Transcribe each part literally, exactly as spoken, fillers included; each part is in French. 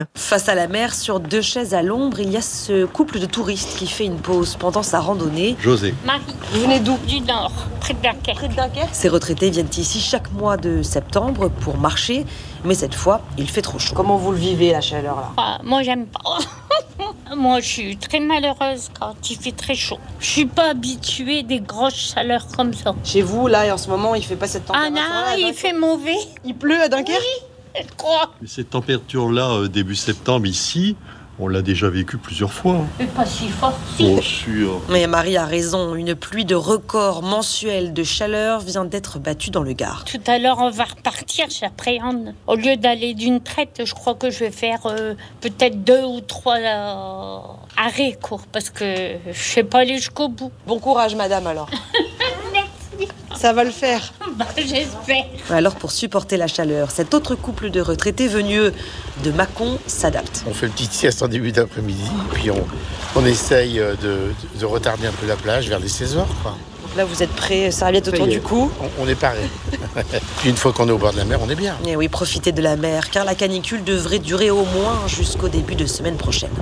Face à la mer, sur deux chaises à l'ombre, il y a ce couple de touristes qui fait une pause pendant sa randonnée. José. Marie. Vous venez d'où ? Du Nord, près de Dunkerque. Près de Dunkerque. Ces retraités viennent ici chaque mois de septembre pour marcher, mais cette fois, il fait trop chaud. Comment vous le vivez, la chaleur là ? Ah, moi, j'aime pas. Moi, je suis très malheureuse quand il fait très chaud. Je suis pas habituée des grosses chaleurs comme ça. Chez vous, là, en ce moment, il fait pas cette Ah température. non, il fait mauvais. Il pleut à Dunkerque ? Oui, je crois. Cette température-là, euh, début septembre, ici, on l'a déjà vécu plusieurs fois. Mais pas si fort. Bien sûr. Mais Marie a raison, une pluie de record mensuel de chaleur vient d'être battue dans le Gard. Tout à l'heure, on va repartir, j'appréhende. Au lieu d'aller d'une traite, je crois que je vais faire euh, peut-être deux ou trois euh, arrêts courts, parce que je sais pas aller jusqu'au bout. Bon courage, madame, alors. Ça va le faire. Bah, j'espère. Alors, pour supporter la chaleur, cet autre couple de retraités venus de Mâcon s'adapte. On fait une petite sieste en début d'après-midi, puis on, on essaye de, de retarder un peu la plage vers les seize heures. Quoi. Donc là, vous êtes prêts, serviette autour du cou. On, on est paré. Puis une fois qu'on est au bord de la mer, on est bien. Et oui, profitez de la mer, car la canicule devrait durer au moins jusqu'au début de semaine prochaine.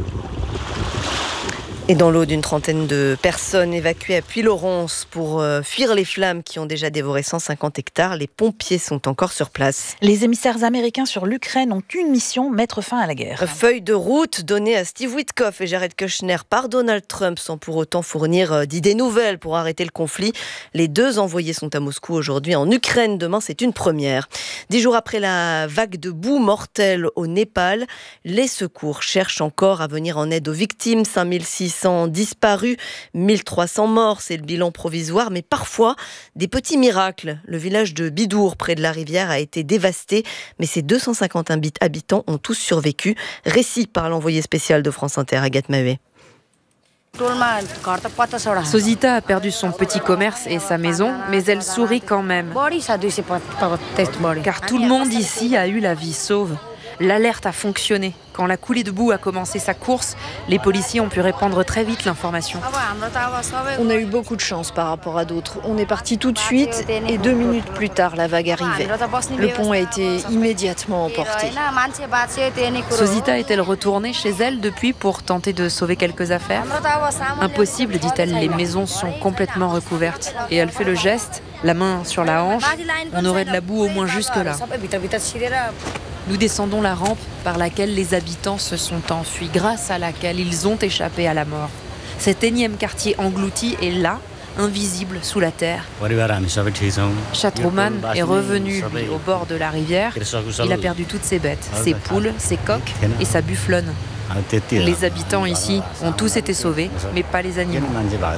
Et dans l'eau, d'une trentaine de personnes évacuées à Puylaurens pour euh, fuir les flammes qui ont déjà dévoré cent cinquante hectares. Les pompiers sont encore sur place. Les émissaires américains sur l'Ukraine ont une mission, mettre fin à la guerre. Feuille de route donnée à Steve Witkoff et Jared Kushner par Donald Trump sans pour autant fournir d'idées nouvelles pour arrêter le conflit. Les deux envoyés sont à Moscou aujourd'hui. En Ukraine, demain, c'est une première. Dix jours après la vague de boue mortelle au Népal, les secours cherchent encore à venir en aide aux victimes. cinq mille six cents disparus, mille trois cents morts, c'est le bilan provisoire, mais parfois des petits miracles. Le village de Bidour, près de la rivière, a été dévasté, mais ses deux cent cinquante habitants ont tous survécu. Récit par l'envoyé spécial de France Inter, Agathe Mahé. Sosita a perdu son petit commerce et sa maison, mais elle sourit quand même. Car tout le monde ici a eu la vie sauve. L'alerte a fonctionné. Quand la coulée de boue a commencé sa course, les policiers ont pu répandre très vite l'information. On a eu beaucoup de chance par rapport à d'autres. On est parti tout de suite et deux minutes plus tard, la vague arrivait. Le pont a été immédiatement emporté. Sosita est-elle retournée chez elle depuis pour tenter de sauver quelques affaires ? Impossible, dit-elle, les maisons sont complètement recouvertes. Et elle fait le geste, la main sur la hanche. On aurait de la boue au moins jusque-là. Nous descendons la rampe par laquelle les habitants se sont enfuis, grâce à laquelle ils ont échappé à la mort. Cet énième quartier englouti est là, invisible sous la terre. Chatroman est revenu, lui, au bord de la rivière. Il a perdu toutes ses bêtes, ses poules, ses coqs et sa bufflonne. Les habitants ici ont tous été sauvés, mais pas les animaux.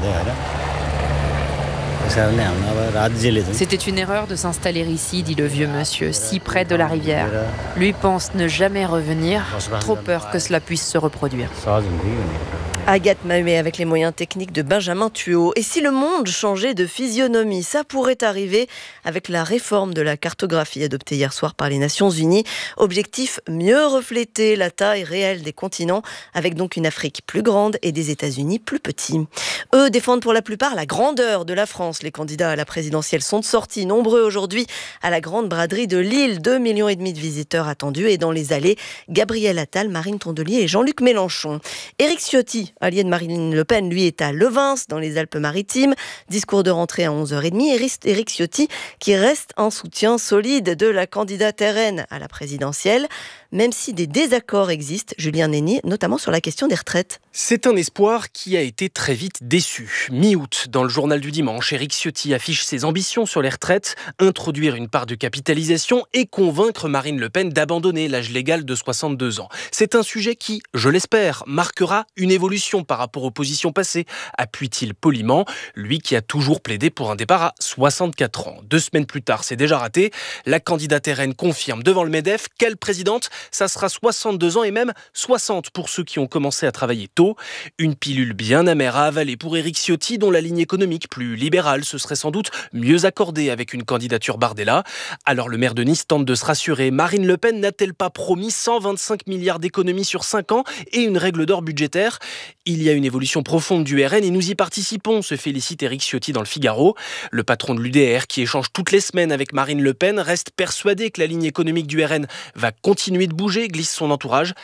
C'était une erreur de s'installer ici, dit le vieux monsieur, si près de la rivière. Lui pense ne jamais revenir, trop peur que cela puisse se reproduire. Agathe Mahé avec les moyens techniques de Benjamin Thuot. Et si le monde changeait de physionomie, ça pourrait arriver avec la réforme de la cartographie adoptée hier soir par les Nations Unies. Objectif, mieux refléter la taille réelle des continents, avec donc une Afrique plus grande et des États-Unis plus petits. Eux défendent pour la plupart la grandeur de la France. Les candidats à la présidentielle sont sortis nombreux aujourd'hui à la grande braderie de Lille. deux millions et demi de visiteurs attendus et dans les allées, Gabriel Attal, Marine Tondelier et Jean-Luc Mélenchon. Éric Ciotti, allié de Marine Le Pen, lui est à Levins, dans les Alpes-Maritimes. Discours de rentrée à onze heures trente. Éric Ciotti qui reste en soutien solide de la candidate R N à la présidentielle, même si des désaccords existent, Julien Néni, notamment sur la question des retraites. C'est un espoir qui a été très vite déçu. Mi-août, dans le journal du dimanche, Éric Ciotti affiche ses ambitions sur les retraites, introduire une part de capitalisation et convaincre Marine Le Pen d'abandonner l'âge légal de soixante-deux ans. C'est un sujet qui, je l'espère, marquera une évolution par rapport aux positions passées, appuie-t-il poliment, lui qui a toujours plaidé pour un départ à soixante-quatre ans. Deux semaines plus tard, c'est déjà raté. La candidate R N confirme devant le MEDEF qu'elle présidente, ça sera soixante-deux ans et même soixante pour ceux qui ont commencé à travailler tôt. Une pilule bien amère à avaler pour Éric Ciotti, dont la ligne économique plus libérale se serait sans doute mieux accordée avec une candidature Bardella. Alors le maire de Nice tente de se rassurer. Marine Le Pen n'a-t-elle pas promis cent vingt-cinq milliards d'économies sur cinq ans et une règle d'or budgétaire ? Il y a une évolution profonde du R N et nous y participons, se félicite Éric Ciotti dans le Figaro. Le patron de l'U D R, qui échange toutes les semaines avec Marine Le Pen, reste persuadé que la ligne économique du R N va continuer de bouger, glisse son entourage.